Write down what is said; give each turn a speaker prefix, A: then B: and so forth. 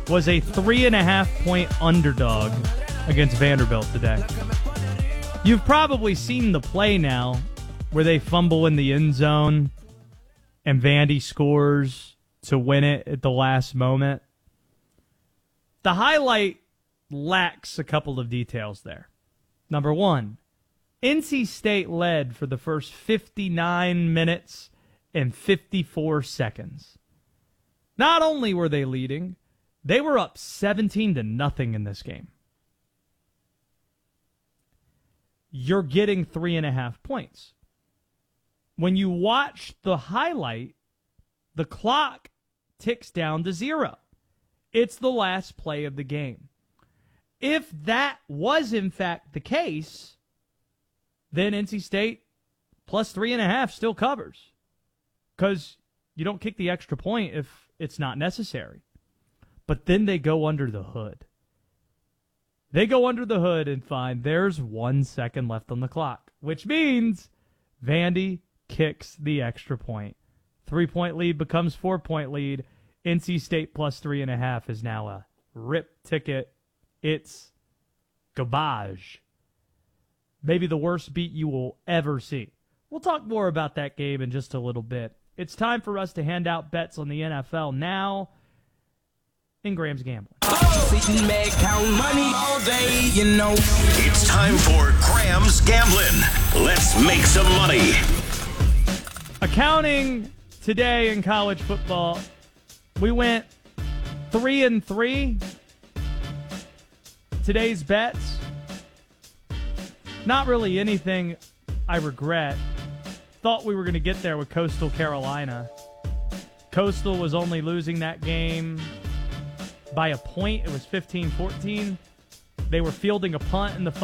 A: was a 3.5-point underdog against Vanderbilt today. You've probably seen the play now where they fumble in the end zone and Vandy scores to win it at the last moment. The highlight lacks a couple of details there. Number one, NC State led for the first 59 minutes and 54 seconds. Not only were they leading, they were up 17-0 in this game. You're getting 3.5 points. When you watch the highlight, the clock ticks down to 0. It's the last play of the game. If that was in fact the case, then NC State plus 3.5 still covers. Because you don't kick the extra point if it's not necessary. But then they go under the hood. They go under the hood and find there's 1 second left on the clock, which means Vandy kicks the extra point. 3-point lead becomes 4-point lead. NC State plus 3.5 is now a rip ticket. It's garbage. Maybe the worst beat you will ever see. We'll talk more about that game in just a little bit. It's time for us to hand out bets on the NFL now in Graham's Gambling.
B: It's time for Graham's Gambling. Let's make some money.
A: Accounting today in college football, we went 3-3. Today's bets, not really anything I regret. Thought we were going to get there with Coastal Carolina. Coastal was only losing that game by a point. It was 15-14. They were fielding a punt in the